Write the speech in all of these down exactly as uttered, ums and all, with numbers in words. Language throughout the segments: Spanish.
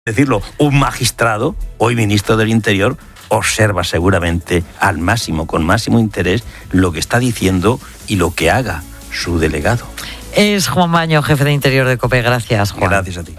decirlo, un magistrado, hoy ministro del Interior, observa seguramente al máximo, con máximo interés, lo que está diciendo y lo que haga su delegado. Es Juan Baño, jefe de Interior de COPE. Gracias, Juan. Gracias a ti.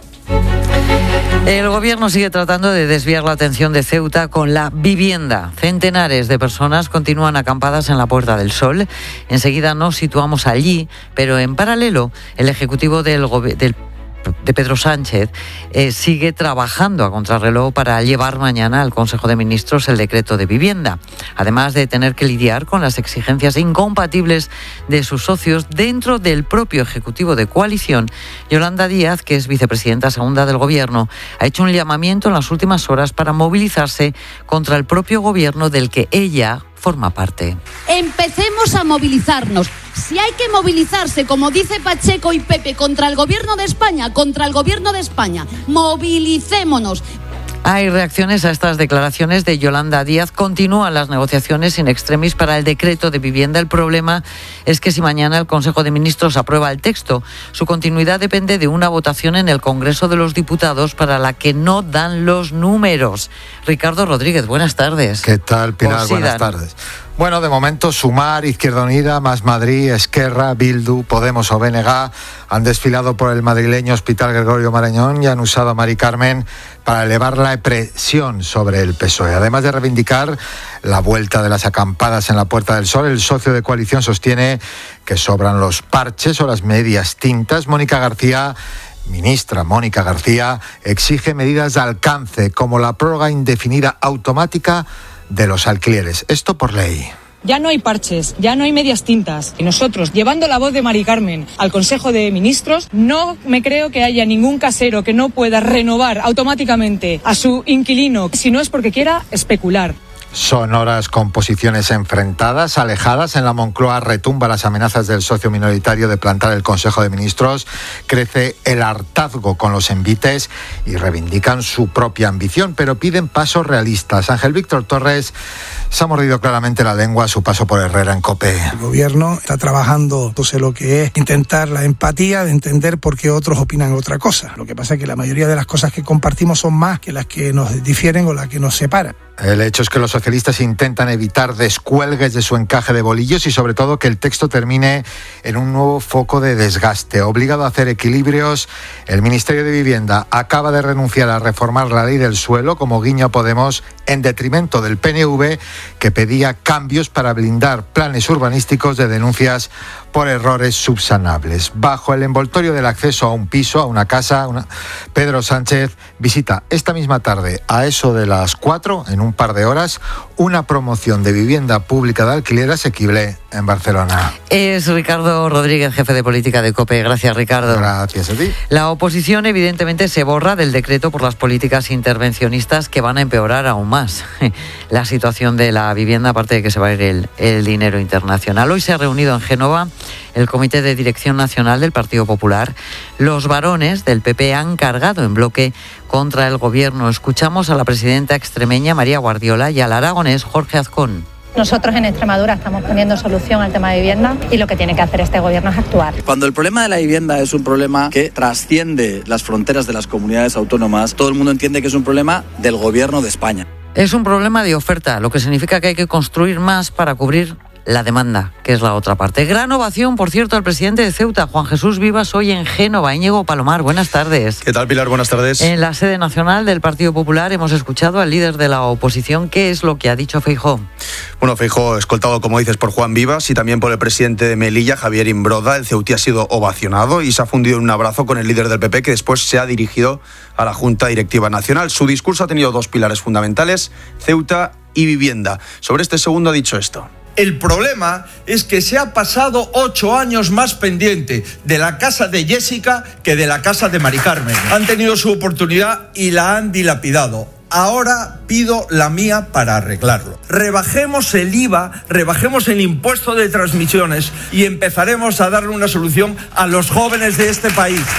El gobierno sigue tratando de desviar la atención de Ceuta con la vivienda. Centenares de personas continúan acampadas en la Puerta del Sol. Enseguida nos situamos allí, pero en paralelo, el Ejecutivo del, del de Pedro Sánchez eh, sigue trabajando a contrarreloj para llevar mañana al Consejo de Ministros el decreto de vivienda, además de tener que lidiar con las exigencias incompatibles de sus socios dentro del propio Ejecutivo de coalición. Yolanda Díaz, que es vicepresidenta segunda del Gobierno, ha hecho un llamamiento en las últimas horas para movilizarse contra el propio Gobierno del que ella forma parte. Empecemos a movilizarnos. Si hay que movilizarse, como dice Pacheco y Pepe, contra el Gobierno de España, contra el Gobierno de España, movilicémonos. Hay reacciones a estas declaraciones de Yolanda Díaz. Continúan las negociaciones in extremis para el decreto de vivienda. El problema es que si mañana el Consejo de Ministros aprueba el texto, su continuidad depende de una votación en el Congreso de los Diputados para la que no dan los números. Ricardo Rodríguez, buenas tardes. ¿Qué tal, Pilar? Buenas tardes. Bueno, de momento Sumar, Izquierda Unida, Más Madrid, Esquerra, Bildu, Podemos o B N G han desfilado por el madrileño Hospital Gregorio Marañón y han usado a Mari Carmen para elevar la presión sobre el P S O E. Además de reivindicar la vuelta de las acampadas en la Puerta del Sol, el socio de coalición sostiene que sobran los parches o las medias tintas. Mónica García, ministra Mónica García, exige medidas de alcance como la prórroga indefinida automática de los alquileres. Esto por ley. Ya no hay parches, ya no hay medias tintas. Y nosotros, llevando la voz de Mari Carmen al Consejo de Ministros, no me creo que haya ningún casero que no pueda renovar automáticamente a su inquilino, si no es porque quiera especular. Son horas con posiciones enfrentadas, alejadas. En la Moncloa retumba las amenazas del socio minoritario de plantar el Consejo de Ministros. Crece el hartazgo con los envites y reivindican su propia ambición, pero piden pasos realistas. Ángel Víctor Torres se ha mordido claramente la lengua a su paso por Herrera en COPE. El gobierno está trabajando, entonces, lo que es intentar la empatía de entender por qué otros opinan otra cosa. Lo que pasa es que la mayoría de las cosas que compartimos son más que las que nos difieren o las que nos separan. El hecho es que los socialistas intentan evitar descuelgues de su encaje de bolillos y sobre todo que el texto termine en un nuevo foco de desgaste. Obligado a hacer equilibrios, el Ministerio de Vivienda acaba de renunciar a reformar la ley del suelo como guiño a Podemos en detrimento del P N V, que pedía cambios para blindar planes urbanísticos de denuncias por errores subsanables. Bajo el envoltorio del acceso a un piso, a una casa, una... Pedro Sánchez visita esta misma tarde, a eso de las cuatro, en un par de horas, una promoción de vivienda pública de alquiler asequible en Barcelona. Es Ricardo Rodríguez, jefe de política de COPE. Gracias, Ricardo. Gracias a ti. La oposición evidentemente se borra del decreto por las políticas intervencionistas que van a empeorar aún más la situación de la vivienda, aparte de que se va a ir el, el dinero internacional. Hoy se ha reunido en Génova el Comité de Dirección Nacional del Partido Popular. Los varones del P P han cargado en bloque contra el gobierno. Escuchamos a la presidenta extremeña María Guardiola y al aragonés Jorge Azcón. Nosotros en Extremadura estamos poniendo solución al tema de vivienda y lo que tiene que hacer este gobierno es actuar. Cuando el problema de la vivienda es un problema que trasciende las fronteras de las comunidades autónomas, todo el mundo entiende que es un problema del gobierno de España. Es un problema de oferta, lo que significa que hay que construir más para cubrir la demanda, que es la otra parte. Gran ovación, por cierto, al presidente de Ceuta, Juan Jesús Vivas, hoy en Génova. Íñigo Palomar, buenas tardes. ¿Qué tal, Pilar? Buenas tardes. En la sede nacional del Partido Popular hemos escuchado al líder de la oposición. ¿Qué es lo que ha dicho Feijóo? Bueno, Feijóo, escoltado, como dices, por Juan Vivas y también por el presidente de Melilla, Javier Imbroda. El ceutí ha sido ovacionado y se ha fundido en un abrazo con el líder del P P, que después se ha dirigido a la Junta Directiva Nacional. Su discurso ha tenido dos pilares fundamentales: Ceuta y vivienda. Sobre este segundo ha dicho esto. El problema es que se ha pasado ocho años más pendiente de la casa de Jessica que de la casa de Mari Carmen. Han tenido su oportunidad y la han dilapidado. Ahora pido la mía para arreglarlo. Rebajemos el I V A, rebajemos el impuesto de transmisiones y empezaremos a darle una solución a los jóvenes de este país.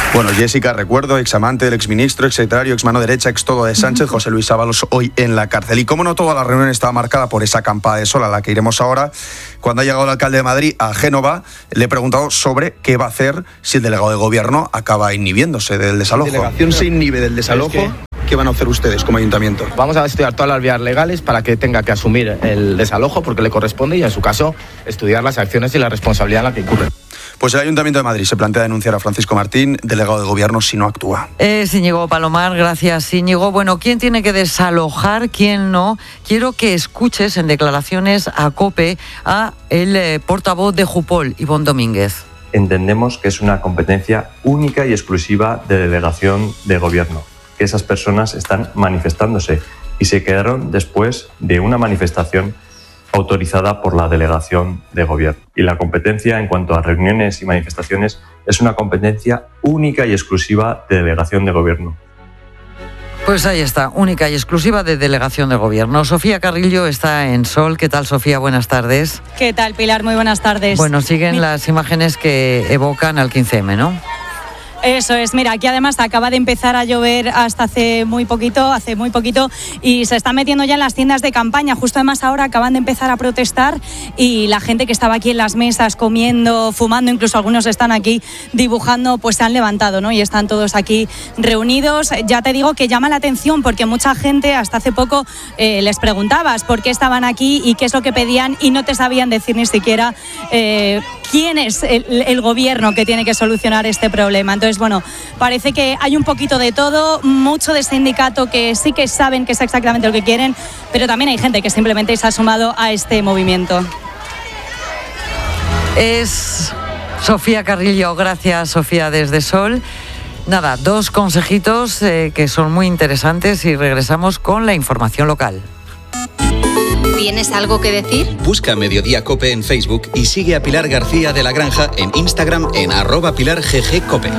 Bueno, Jessica, recuerdo, examante del exministro, exsecretario, exmano derecha, ex todo de Sánchez, José Luis Ábalos, hoy en la cárcel. Y cómo no, toda la reunión estaba marcada por esa acampada de sol a la que iremos ahora. Cuando ha llegado el alcalde de Madrid a Génova, le he preguntado sobre qué va a hacer si el delegado de gobierno acaba inhibiéndose del desalojo. La delegación se inhibe del desalojo. Es que... ¿Qué van a hacer ustedes como ayuntamiento? Vamos a estudiar todas las vías legales para que tenga que asumir el desalojo porque le corresponde y, en su caso, estudiar las acciones y la responsabilidad en la que incurre. Pues el Ayuntamiento de Madrid se plantea denunciar a Francisco Martín, delegado de gobierno, si no actúa. Es Íñigo Palomar, gracias Íñigo. Bueno, ¿quién tiene que desalojar, quién no? Quiero que escuches en declaraciones a COPE a el eh, portavoz de Jupol, Ivonne Domínguez. Entendemos que es una competencia única y exclusiva de delegación de gobierno, que esas personas están manifestándose y se quedaron después de una manifestación autorizada por la delegación de gobierno. Y la competencia en cuanto a reuniones y manifestaciones es una competencia única y exclusiva de delegación de gobierno. Pues ahí está, única y exclusiva de delegación de gobierno. Sofía Carrillo está en Sol. ¿Qué tal, Sofía? Buenas tardes. ¿Qué tal, Pilar? Muy buenas tardes. Bueno, siguen Mi... las imágenes que evocan al quince eme, ¿no? Eso es, mira, aquí además acaba de empezar a llover hasta hace muy poquito, hace muy poquito, y se están metiendo ya en las tiendas de campaña. Justo además ahora acaban de empezar a protestar y la gente que estaba aquí en las mesas comiendo, fumando, incluso algunos están aquí dibujando, pues se han levantado, ¿no? Y están todos aquí reunidos. Ya te digo que llama la atención porque mucha gente hasta hace poco eh, les preguntabas por qué estaban aquí y qué es lo que pedían y no te sabían decir ni siquiera eh, quién es el, el gobierno que tiene que solucionar este problema. Entonces, bueno, parece que hay un poquito de todo, mucho de sindicato que sí que saben que es exactamente lo que quieren, pero también hay gente que simplemente se ha sumado a este movimiento. Es Sofía Carrillo, gracias Sofía desde Sol. Nada, dos consejitos eh, que son muy interesantes y regresamos con la información local. ¿Tienes algo que decir? Busca Mediodía Cope en Facebook y sigue a Pilar García de la Granja en Instagram en arroba Pilar G G Cope.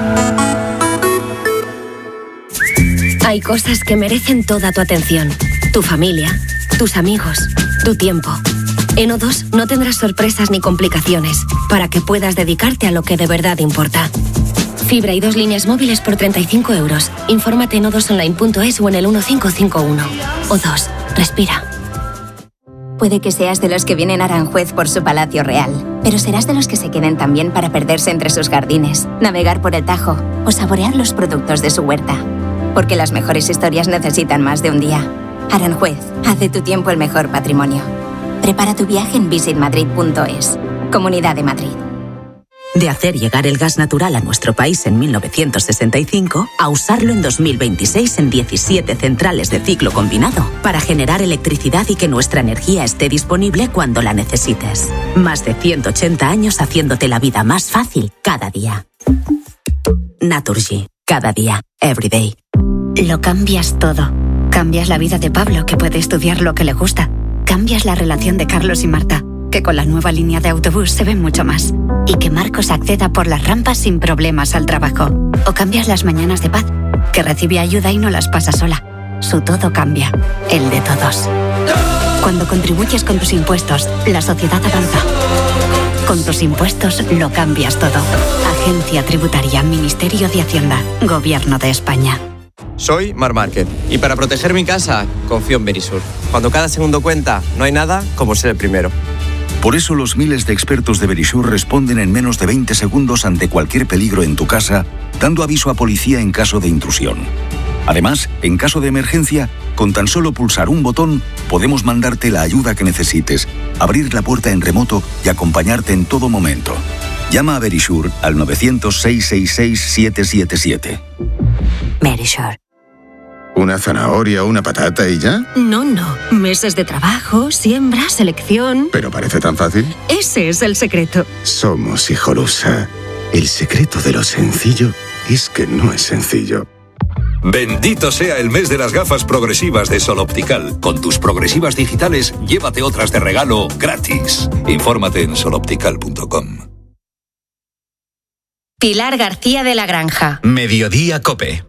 Hay cosas que merecen toda tu atención. Tu familia, tus amigos, tu tiempo. En O dos no tendrás sorpresas ni complicaciones para que puedas dedicarte a lo que de verdad importa. Fibra y dos líneas móviles por treinta y cinco euros. Infórmate en o dos online punto es o en el uno cinco cinco uno. O dos, respira. Puede que seas de los que vienen a Aranjuez por su palacio real, pero serás de los que se queden también para perderse entre sus jardines, navegar por el Tajo o saborear los productos de su huerta. Porque las mejores historias necesitan más de un día. Aranjuez, haz de tu tiempo el mejor patrimonio. Prepara tu viaje en visit madrid punto es. Comunidad de Madrid. De hacer llegar el gas natural a nuestro país en mil novecientos sesenta y cinco a usarlo en dos mil veintiséis en diecisiete centrales de ciclo combinado para generar electricidad y que nuestra energía esté disponible cuando la necesites. Más de ciento ochenta años haciéndote la vida más fácil cada día. Naturgy. Cada día. Every day. Lo cambias todo. Cambias la vida de Pablo, que puede estudiar lo que le gusta. Cambias la relación de Carlos y Marta, que con la nueva línea de autobús se ven mucho más. Y que Marcos acceda por las rampas sin problemas al trabajo. O cambias las mañanas de Paz, que recibe ayuda y no las pasa sola. Su todo cambia, el de todos. Cuando contribuyes con tus impuestos, la sociedad avanza. Con tus impuestos lo cambias todo. Agencia Tributaria, Ministerio de Hacienda, Gobierno de España. Soy Mar Márquez y para proteger mi casa confío en Verisur. Cuando cada segundo cuenta, no hay nada como ser el primero. Por eso los miles de expertos de Verisur responden en menos de veinte segundos ante cualquier peligro en tu casa, dando aviso a policía en caso de intrusión. Además, en caso de emergencia, con tan solo pulsar un botón, podemos mandarte la ayuda que necesites, abrir la puerta en remoto y acompañarte en todo momento. Llama a Verisur al nueve cero cero, seis seis seis, siete siete siete. Verisur. ¿Una zanahoria o una patata y ya? No, no. Meses de trabajo, siembra, selección... ¿Pero parece tan fácil? Ese es el secreto. Somos Hijolusa. El secreto de lo sencillo es que no es sencillo. Bendito sea el mes de las gafas progresivas de Sol Optical. Con tus progresivas digitales, llévate otras de regalo gratis. Infórmate en sol optical punto com. Pilar García de la Granja. Mediodía Cope.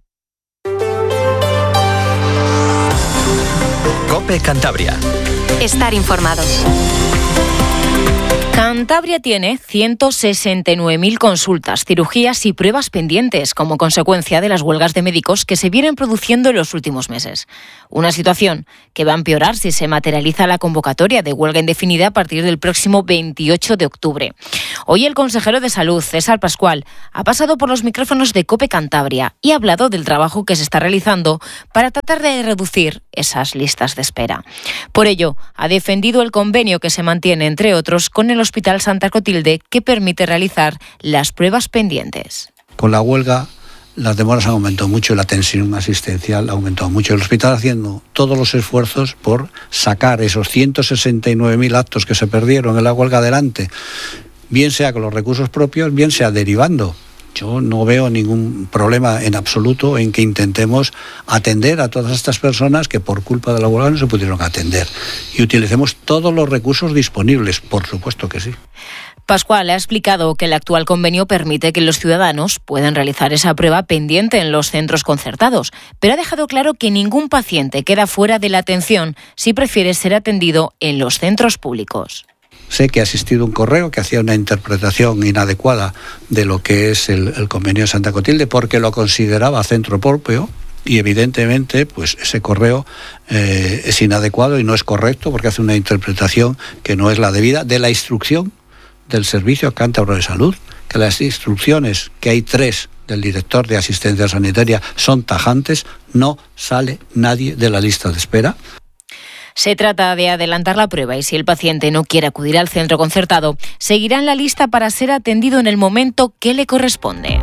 Cope Cantabria. Estar informado. Cantabria tiene ciento sesenta y nueve mil consultas, cirugías y pruebas pendientes como consecuencia de las huelgas de médicos que se vienen produciendo en los últimos meses. Una situación que va a empeorar si se materializa la convocatoria de huelga indefinida a partir del próximo veintiocho de octubre. Hoy el consejero de Salud, César Pascual, ha pasado por los micrófonos de COPE Cantabria y ha hablado del trabajo que se está realizando para tratar de reducir esas listas de espera. Por ello, ha defendido el convenio que se mantiene, entre otros, con el Hospital Santa Clotilde, que permite realizar las pruebas pendientes. Con la huelga, las demoras han aumentado mucho y la tensión asistencial ha aumentado mucho. El hospital haciendo todos los esfuerzos por sacar esos ciento sesenta y nueve mil actos que se perdieron en la huelga adelante, bien sea con los recursos propios, bien sea derivando. Yo no veo ningún problema en absoluto en que intentemos atender a todas estas personas que por culpa de la huelga no se pudieron atender y utilicemos todos los recursos disponibles, por supuesto que sí. Pascual ha explicado que el actual convenio permite que los ciudadanos puedan realizar esa prueba pendiente en los centros concertados, pero ha dejado claro que ningún paciente queda fuera de la atención si prefiere ser atendido en los centros públicos. Sé que ha existido un correo que hacía una interpretación inadecuada de lo que es el, el convenio de Santa Clotilde porque lo consideraba centro propio y evidentemente pues ese correo eh, es inadecuado y no es correcto porque hace una interpretación que no es la debida de la instrucción del Servicio Cántabro de Salud, que las instrucciones, que hay tres del director de asistencia sanitaria, son tajantes, no sale nadie de la lista de espera. Se trata de adelantar la prueba y si el paciente no quiere acudir al centro concertado, seguirá en la lista para ser atendido en el momento que le corresponde.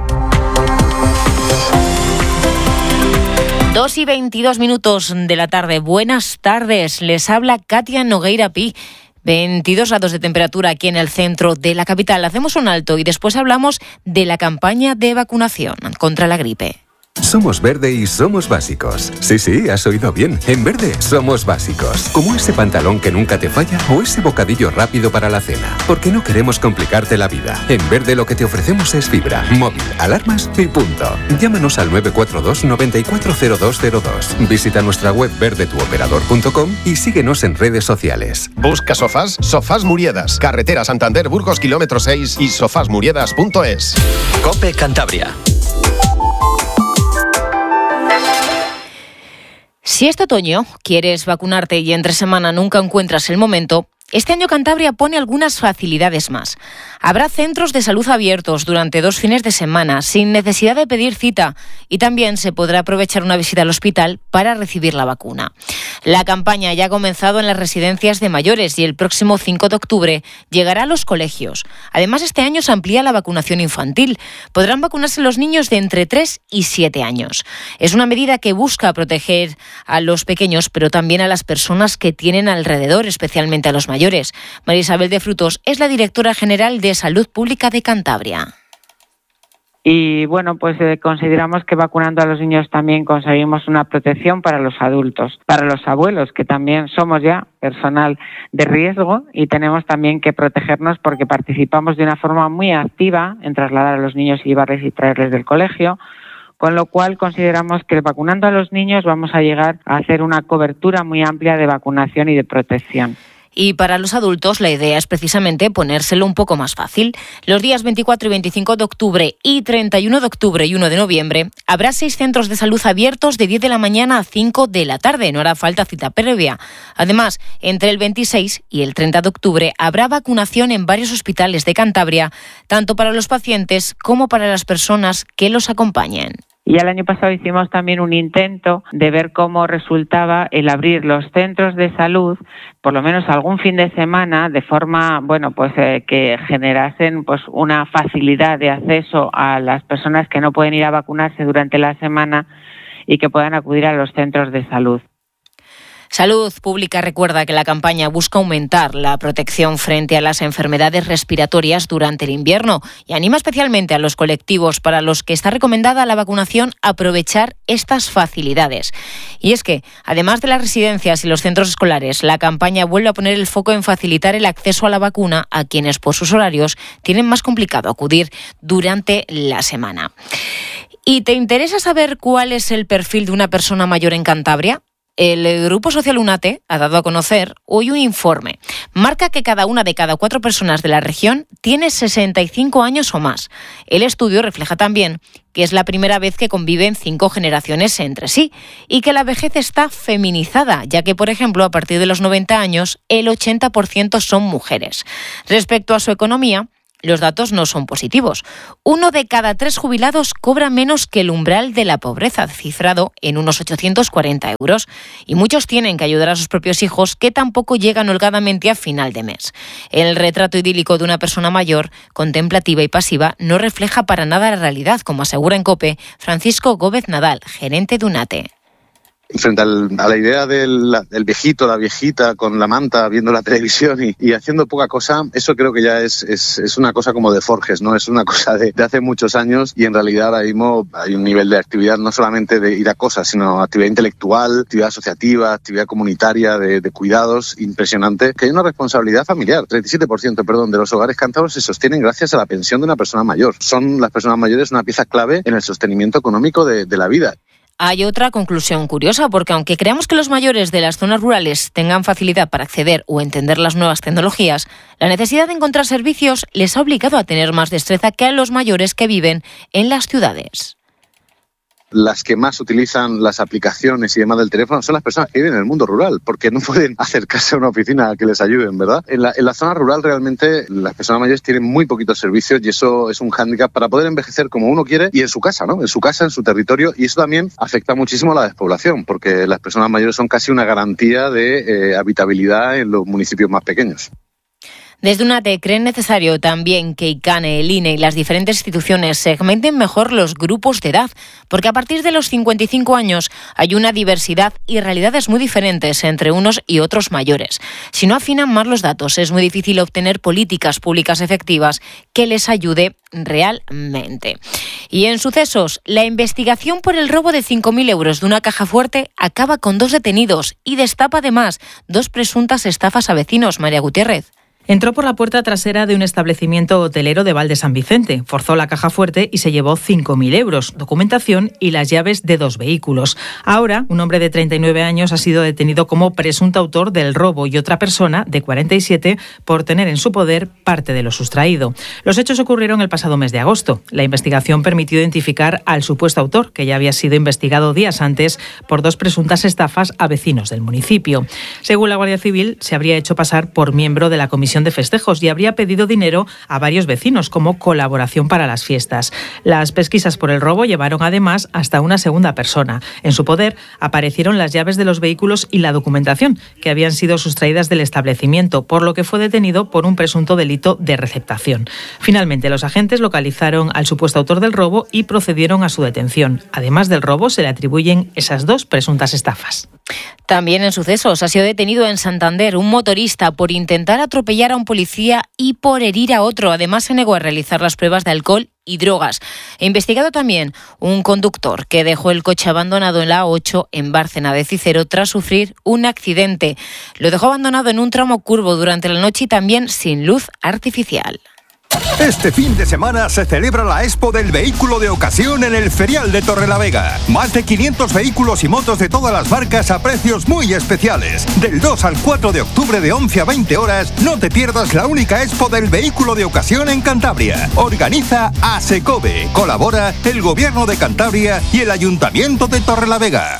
Dos y veintidós minutos de la tarde. Buenas tardes. Les habla Katia Nogueira Pi. veintidós grados de temperatura aquí en el centro de la capital. Hacemos un alto y después hablamos de la campaña de vacunación contra la gripe. Somos Verde y somos básicos. Sí, sí, has oído bien. En Verde somos básicos. Como ese pantalón que nunca te falla o ese bocadillo rápido para la cena. Porque no queremos complicarte la vida. En Verde lo que te ofrecemos es fibra, móvil, alarmas y punto. Llámanos al nueve cuatro dos, nueve cuatro cero dos cero dos. Visita nuestra web verde tu operador punto com y síguenos en redes sociales. Busca sofás, Sofás Muriedas. Carretera Santander, Burgos, kilómetro seis y sofás muriedas punto es. COPE Cantabria. Si este otoño quieres vacunarte y entre semana nunca encuentras el momento, este año Cantabria pone algunas facilidades más. Habrá centros de salud abiertos durante dos fines de semana, sin necesidad de pedir cita, y también se podrá aprovechar una visita al hospital para recibir la vacuna. La campaña ya ha comenzado en las residencias de mayores y el próximo cinco de octubre llegará a los colegios. Además, este año se amplía la vacunación infantil. Podrán vacunarse los niños de entre tres y siete años. Es una medida que busca proteger a los pequeños, pero también a las personas que tienen alrededor, especialmente a los mayores. Mayores. María Isabel de Frutos es la directora general de Salud Pública de Cantabria. Y bueno, pues eh, consideramos que vacunando a los niños también conseguimos una protección para los adultos, para los abuelos, que también somos ya personal de riesgo y tenemos también que protegernos porque participamos de una forma muy activa en trasladar a los niños y llevarles y traerles del colegio. Con lo cual consideramos que vacunando a los niños vamos a llegar a hacer una cobertura muy amplia de vacunación y de protección. Y para los adultos la idea es precisamente ponérselo un poco más fácil. Los días veinticuatro y veinticinco de octubre y treinta y uno de octubre y uno de noviembre habrá seis centros de salud abiertos de diez de la mañana a cinco de la tarde. No hará falta cita previa. Además, entre el veintiséis y el treinta de octubre habrá vacunación en varios hospitales de Cantabria, tanto para los pacientes como para las personas que los acompañen. Y el año pasado hicimos también un intento de ver cómo resultaba el abrir los centros de salud, por lo menos algún fin de semana, de forma, bueno, pues eh, que generasen pues una facilidad de acceso a las personas que no pueden ir a vacunarse durante la semana y que puedan acudir a los centros de salud. Salud Pública recuerda que la campaña busca aumentar la protección frente a las enfermedades respiratorias durante el invierno y anima especialmente a los colectivos para los que está recomendada la vacunación aprovechar estas facilidades. Y es que, además de las residencias y los centros escolares, la campaña vuelve a poner el foco en facilitar el acceso a la vacuna a quienes por sus horarios tienen más complicado acudir durante la semana. ¿Y te interesa saber cuál es el perfil de una persona mayor en Cantabria? El Grupo Social UNATE ha dado a conocer hoy un informe. Marca que cada una de cada cuatro personas de la región tiene sesenta y cinco años o más. El estudio refleja también que es la primera vez que conviven cinco generaciones entre sí y que la vejez está feminizada, ya que, por ejemplo, a partir de los noventa años, el ochenta por ciento son mujeres. Respecto a su economía, los datos no son positivos. Uno de cada tres jubilados cobra menos que el umbral de la pobreza, cifrado en unos ochocientos cuarenta euros. Y muchos tienen que ayudar a sus propios hijos, que tampoco llegan holgadamente a final de mes. El retrato idílico de una persona mayor, contemplativa y pasiva, no refleja para nada la realidad, como asegura en COPE Francisco Gómez Nadal, gerente de UNATE. Frente al, a la idea del, del viejito, la viejita con la manta viendo la televisión y, y haciendo poca cosa, eso creo que ya es, es, es una cosa como de Forges, ¿no? Es una cosa de, de hace muchos años y en realidad ahora mismo hay un nivel de actividad no solamente de ir a cosas, sino actividad intelectual, actividad asociativa, actividad comunitaria, de, de cuidados, impresionante, que hay una responsabilidad familiar. treinta y siete por ciento, perdón, de los hogares cántabros se sostienen gracias a la pensión de una persona mayor. Son las personas mayores una pieza clave en el sostenimiento económico de, de la vida. Hay otra conclusión curiosa, porque aunque creamos que los mayores de las zonas rurales tengan facilidad para acceder o entender las nuevas tecnologías, la necesidad de encontrar servicios les ha obligado a tener más destreza que a los mayores que viven en las ciudades. Las que más utilizan las aplicaciones y demás del teléfono son las personas que viven en el mundo rural, porque no pueden acercarse a una oficina a que les ayuden, ¿verdad? En la, en la zona rural realmente las personas mayores tienen muy poquitos servicios y eso es un hándicap para poder envejecer como uno quiere y en su casa, ¿no? En su casa, en su territorio, y eso también afecta muchísimo a la despoblación, porque las personas mayores son casi una garantía de eh, habitabilidad en los municipios más pequeños. Desde UNATE creen necesario también que ICANE, el I N E y las diferentes instituciones segmenten mejor los grupos de edad, porque a partir de los cincuenta y cinco años hay una diversidad y realidades muy diferentes entre unos y otros mayores. Si no afinan más los datos, es muy difícil obtener políticas públicas efectivas que les ayude realmente. Y en sucesos, la investigación por el robo de cinco mil euros de una caja fuerte acaba con dos detenidos y destapa además dos presuntas estafas a vecinos. María Gutiérrez. Entró por la puerta trasera de un establecimiento hotelero de Val de San Vicente, forzó la caja fuerte y se llevó cinco mil euros, documentación y las llaves de dos vehículos. Ahora, un hombre de treinta y nueve años ha sido detenido como presunto autor del robo y otra persona, de cuarenta y siete, por tener en su poder parte de lo sustraído. Los hechos ocurrieron el pasado mes de agosto. La investigación permitió identificar al supuesto autor, que ya había sido investigado días antes por dos presuntas estafas a vecinos del municipio. Según la Guardia Civil, se habría hecho pasar por miembro de la Comisión de Festejos y habría pedido dinero a varios vecinos como colaboración para las fiestas. Las pesquisas por el robo llevaron además hasta una segunda persona. En su poder aparecieron las llaves de los vehículos y la documentación que habían sido sustraídas del establecimiento, por lo que fue detenido por un presunto delito de receptación. Finalmente, los agentes localizaron al supuesto autor del robo y procedieron a su detención. Además del robo, se le atribuyen esas dos presuntas estafas. También en sucesos ha sido detenido en Santander un motorista por intentar atropellar a un policía y por herir a otro. Además, se negó a realizar las pruebas de alcohol y drogas. He investigado también un conductor que dejó el coche abandonado en la A ocho en Bárcena de Cícero tras sufrir un accidente. Lo dejó abandonado en un tramo curvo durante la noche y también sin luz artificial. Este fin de semana se celebra la Expo del Vehículo de Ocasión en el Ferial de Torrelavega. Más de quinientos vehículos y motos de todas las marcas a precios muy especiales. Del dos al cuatro de octubre de once a veinte horas, no te pierdas la única Expo del Vehículo de Ocasión en Cantabria. Organiza ASECOBE. Colabora el Gobierno de Cantabria y el Ayuntamiento de Torrelavega.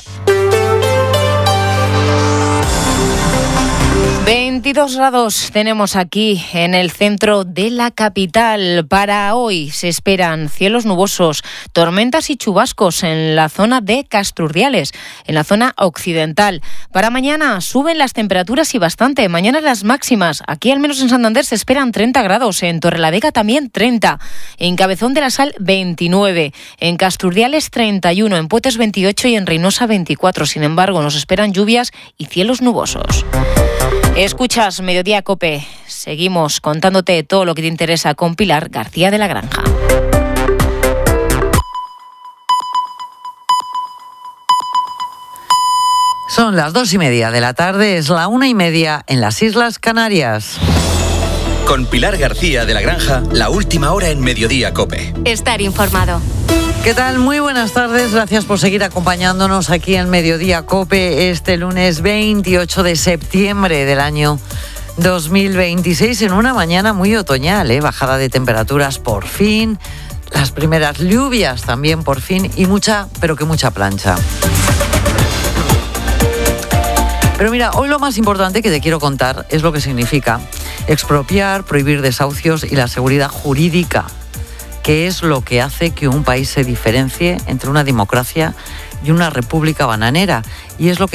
veintidós grados tenemos aquí en el centro de la capital. Para hoy se esperan cielos nubosos, tormentas y chubascos en la zona de Casturdiales, en la zona occidental. Para mañana suben las temperaturas y bastante. Mañana las máximas. Aquí, al menos en Santander, se esperan treinta grados. En Torrelavega también treinta. En Cabezón de la Sal, veintinueve. En Casturdiales, treinta y uno. En Potes, veintiocho. Y en Reynosa, veinticuatro. Sin embargo, nos esperan lluvias y cielos nubosos. Escuchas Mediodía COPE. Seguimos contándote todo lo que te interesa con Pilar García de la Granja. Son las dos y media de la tarde, es la una y media en las Islas Canarias. Con Pilar García de la Granja, la última hora en Mediodía COPE. Estar informado. ¿Qué tal? Muy buenas tardes. Gracias por seguir acompañándonos aquí en Mediodía COPE este lunes veintiocho de septiembre del año dos mil veintiséis, en una mañana muy otoñal, ¿eh? Bajada de temperaturas por fin, las primeras lluvias también por fin y mucha, pero que mucha plancha. Pero mira, hoy lo más importante que te quiero contar es lo que significa expropiar, prohibir desahucios y la seguridad jurídica, que es lo que hace que un país se diferencie entre una democracia y una república bananera. Y es lo que